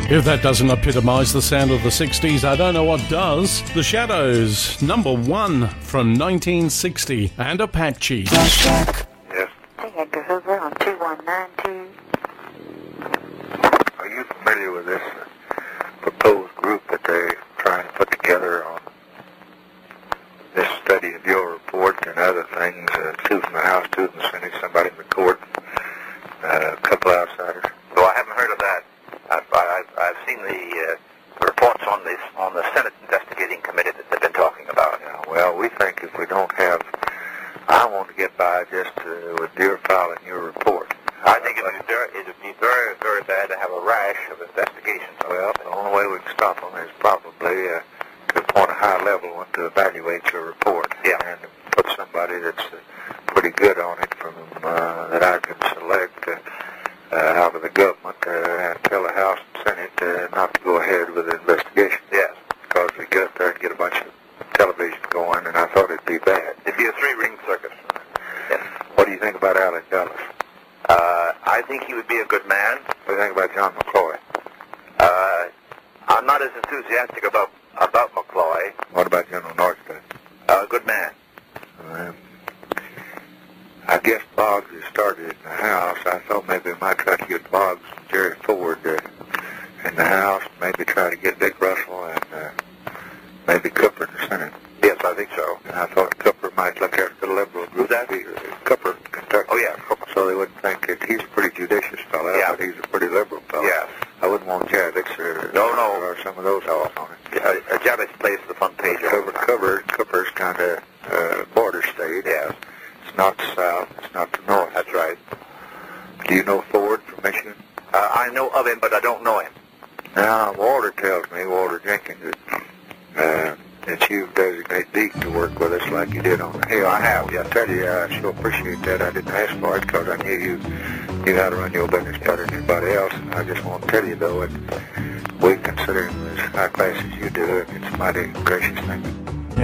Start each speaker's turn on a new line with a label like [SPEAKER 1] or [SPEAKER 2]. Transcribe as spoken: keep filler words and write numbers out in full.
[SPEAKER 1] If that doesn't epitomise the sound of the sixties, I don't know what does. The Shadows, number one from nineteen sixty, and Apache.
[SPEAKER 2] Yes. Hey, Edgar Hoover on two one nine two.
[SPEAKER 3] Are you familiar with this proposed group that they're trying to put together on this study of your report and other things? Uh, two from the House, two from the Senate, somebody in the court, uh, a couple outsiders.
[SPEAKER 4] Well, I haven't heard of that. I've, I've, I've seen the uh, reports on this on the Senate investigating committee that they've been talking about.
[SPEAKER 3] Yeah, well, we think if we don't have, I want to get by just uh, with your filing your report.
[SPEAKER 4] I think it would be very, it would be very, very bad to have a rash of investigations.
[SPEAKER 3] Well, the only way we can stop them is probably uh, to appoint a high-level one to evaluate your report.
[SPEAKER 4] Yeah.
[SPEAKER 3] And put somebody that's uh, pretty good on it from uh, that I can select uh, uh, out of the government uh, and tell the House and Senate uh, not to go ahead with the investigation.
[SPEAKER 4] Yes.
[SPEAKER 3] Because we get up there and get a bunch of television going, and I thought it'd be bad.
[SPEAKER 4] It'd be a three-ring circus. Yes.
[SPEAKER 3] What do you think about Alec Dulles?
[SPEAKER 4] Uh, I think he would be a good man.
[SPEAKER 3] What do you think about John McCloy?
[SPEAKER 4] Uh, I'm not as enthusiastic about about McCloy.
[SPEAKER 3] What about General Northcutt?
[SPEAKER 4] A uh, good man.
[SPEAKER 3] Uh, I guess Boggs has started in the House. I thought maybe we might try to get Boggs and Jerry Ford uh, in the House, maybe try to get Dick Russell and uh, maybe Cooper in the Senate.
[SPEAKER 4] Yes, I think so.
[SPEAKER 3] And I thought Cooper might look after the liberal group.
[SPEAKER 4] Who's that?
[SPEAKER 3] Cooper, Kentucky.
[SPEAKER 4] Oh, yeah, Cooper.
[SPEAKER 3] So they wouldn't think that he's a pretty judicious fellow,
[SPEAKER 4] Yeah.
[SPEAKER 3] but he's a pretty liberal fellow.
[SPEAKER 4] Yeah.
[SPEAKER 3] I wouldn't want Javits or,
[SPEAKER 4] No, no.
[SPEAKER 3] or some of those fellows on it.
[SPEAKER 4] Uh, uh, Javits plays the front page.
[SPEAKER 3] Cover, cover, Cooper's kind of uh, border state.
[SPEAKER 4] Yeah.
[SPEAKER 3] It's not the south, it's not the north.
[SPEAKER 4] That's right.
[SPEAKER 3] Do you know Ford from Michigan?
[SPEAKER 4] Uh, I know of him, but I don't know him.
[SPEAKER 3] Now, Walter tells me, Walter Jenkins, that, uh, that you've designated Deke to work with us like you did on the Hill.
[SPEAKER 4] I have, yes.
[SPEAKER 3] I tell you, I sure appreciate that. I didn't ask for it because I knew you knew how to run your business better than anybody else. And I just want to tell you, though, that we consider him as high class as you do, and it's a mighty gracious thing.